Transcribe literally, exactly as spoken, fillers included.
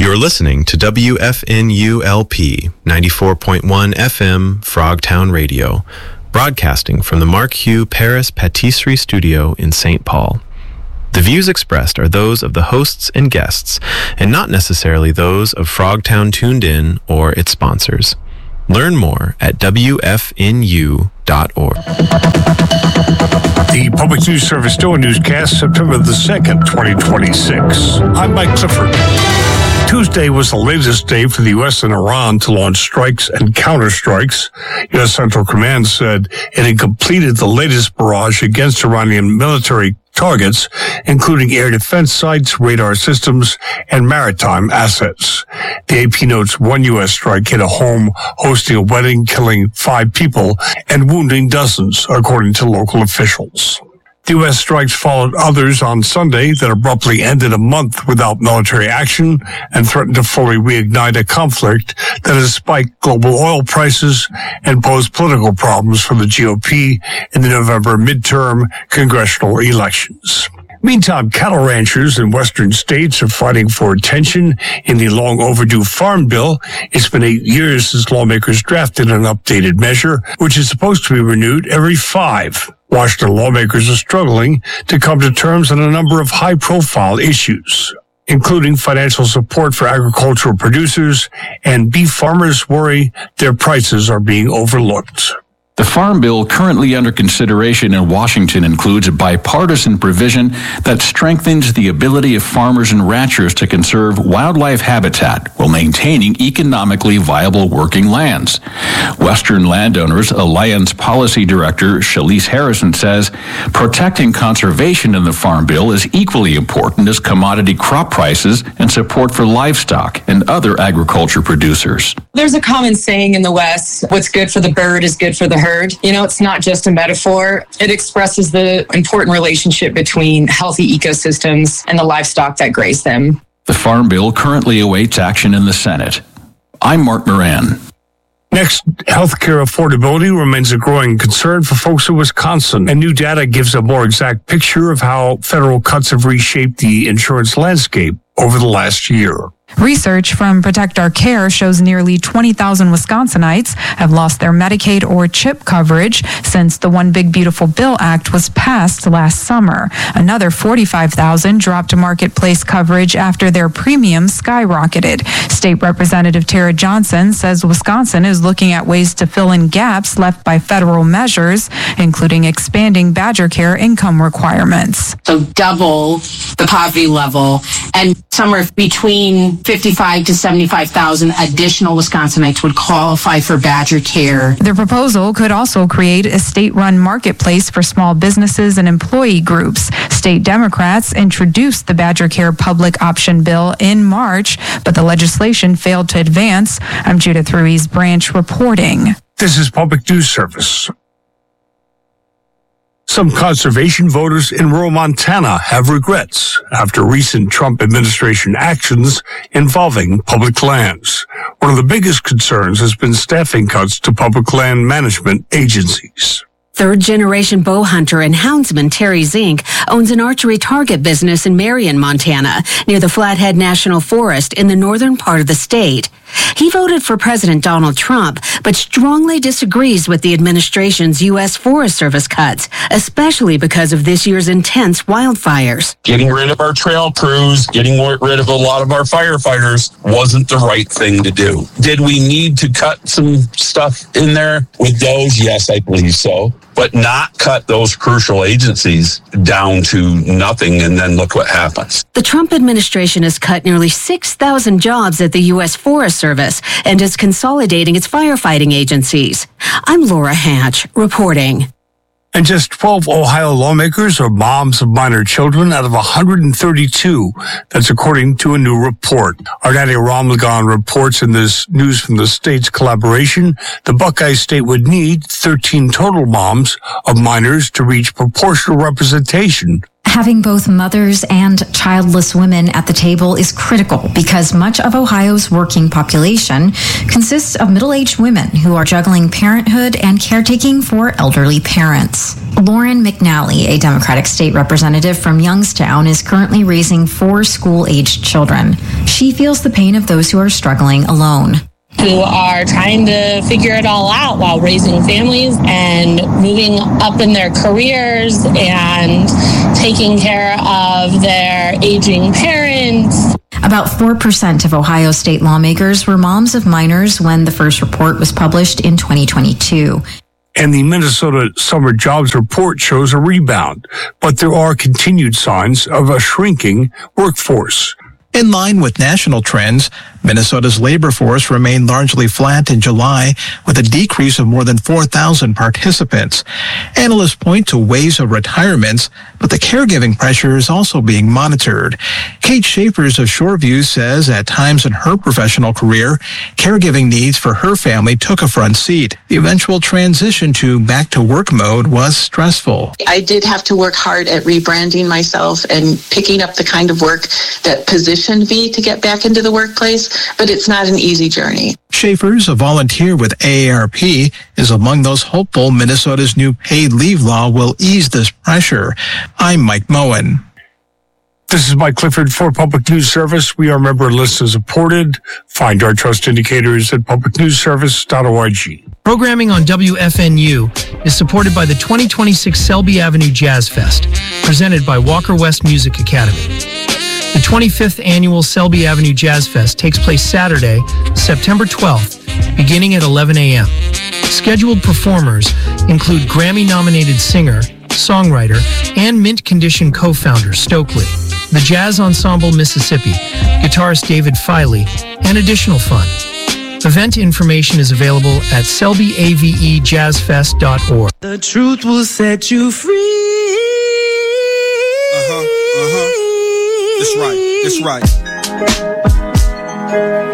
You're listening to W F N U L P ninety-four point one F M Frogtown Radio, broadcasting from the Mark Hugh Paris Patisserie Studio in Saint Paul. The views expressed are those of the hosts and guests, and not necessarily those of Frogtown Tuned In or its sponsors. Learn more at W F N U dot org. The Public News Service Stoa Newscast, September the second, twenty twenty-six. I'm Mike Clifford. Tuesday was the latest day for the U S and Iran to launch strikes and counterstrikes. U S Central Command said it had completed the latest barrage against Iranian military targets, including air defense sites, radar systems, and maritime assets. The A P notes one U S strike hit a home hosting a wedding, killing five people and wounding dozens, according to local officials. The U S strikes followed others on Sunday that abruptly ended a month without military action and threatened to fully reignite a conflict that has spiked global oil prices and posed political problems for the G O P in the November midterm congressional elections. Meantime, cattle ranchers in western states are fighting for attention in the long overdue farm bill. It's been eight years since lawmakers drafted an updated measure, which is supposed to be renewed every five. Washington lawmakers are struggling to come to terms on a number of high-profile issues, including financial support for agricultural producers, and beef farmers worry their prices are being overlooked. The Farm Bill currently under consideration in Washington includes a bipartisan provision that strengthens the ability of farmers and ranchers to conserve wildlife habitat while maintaining economically viable working lands. Western Landowners Alliance Policy Director Shalise Harrison says protecting conservation in the Farm Bill is equally important as commodity crop prices and support for livestock and other agriculture producers. There's a common saying in the West, what's good for the bird is good for the herd. You know, it's not just a metaphor. It expresses the important relationship between healthy ecosystems and the livestock that graze them. The Farm Bill currently awaits action in the Senate. I'm Mark Moran. Next, healthcare affordability remains a growing concern for folks in Wisconsin, and new data gives a more exact picture of how federal cuts have reshaped the insurance landscape over the last year. Research from Protect Our Care shows nearly twenty thousand Wisconsinites have lost their Medicaid or CHIP coverage since the One Big Beautiful Bill Act was passed last summer. Another forty-five thousand dropped marketplace coverage after their premiums skyrocketed. State Representative Tara Johnson says Wisconsin is looking at ways to fill in gaps left by federal measures, including expanding Badger Care income requirements. So double the poverty level, and somewhere between fifty-five to seventy-five thousand additional Wisconsinites would qualify for Badger Care. The proposal could also create a state-run marketplace for small businesses and employee groups. State Democrats introduced the Badger Care public option bill in March, but the legislation failed to advance. I'm Judith Ruiz Branch reporting. This is Public News Service. Some conservation voters in rural Montana have regrets after recent Trump administration actions involving public lands. One of the biggest concerns has been staffing cuts to public land management agencies. Third-generation bow hunter and houndsman Terry Zink owns an archery target business in Marion, Montana, near the Flathead National Forest in the northern part of the state. He voted for President Donald Trump, but strongly disagrees with the administration's U S Forest Service cuts, especially because of this year's intense wildfires. Getting rid of our trail crews, getting rid of a lot of our firefighters wasn't the right thing to do. Did we need to cut some stuff in there with those? Yes, I believe so. But not cut those crucial agencies down to nothing, and then look what happens. The Trump administration has cut nearly six thousand jobs at the U S Forest Service and is consolidating its firefighting agencies. I'm Laura Hatch, reporting. And just twelve Ohio lawmakers are moms of minor children out of one hundred thirty-two. That's according to a new report. Our Nadia Ramlagan reports in this News from the State's collaboration, the Buckeye State would need thirteen total moms of minors to reach proportional representation. Having both mothers and childless women at the table is critical because much of Ohio's working population consists of middle-aged women who are juggling parenthood and caretaking for elderly parents. Lauren McNally, a Democratic state representative from Youngstown, is currently raising four school-aged children. She she feels the pain of those who are struggling alone. Who are trying to figure it all out while raising families and moving up in their careers and taking care of their aging parents. About four percent of Ohio state lawmakers were moms of minors when the first report was published in twenty twenty-two. And the Minnesota Summer Jobs Report shows a rebound, but there are continued signs of a shrinking workforce. In line with national trends, Minnesota's labor force remained largely flat in July, with a decrease of more than four thousand participants. Analysts point to waves of retirements, but the caregiving pressure is also being monitored. Kate Schaefers of Shoreview says at times in her professional career, caregiving needs for her family took a front seat. The eventual transition to back-to-work mode was stressful. I did have to work hard at rebranding myself and picking up the kind of work that positioned me to get back into the workplace, but it's not an easy journey. Schaefers, a volunteer with A A R P, is among those hopeful Minnesota's new paid leave law will ease this pressure. I'm Mike Moen. This is Mike Clifford for Public News Service. We are member listener supported. Find our trust indicators at public news service dot org. Programming on W F N U is supported by the twenty twenty-six Selby Avenue Jazz Fest, presented by Walker West Music Academy. The twenty-fifth Annual Selby Avenue Jazz Fest takes place Saturday, September twelfth, beginning at eleven a.m. Scheduled performers include Grammy-nominated singer, songwriter, and Mint Condition co-founder Stokely, the Jazz Ensemble Mississippi, guitarist David Filey, and additional fun. Event information is available at selby a v e jazz fest dot org. The truth will set you free. Uh-huh, uh-huh. That's right, that's right.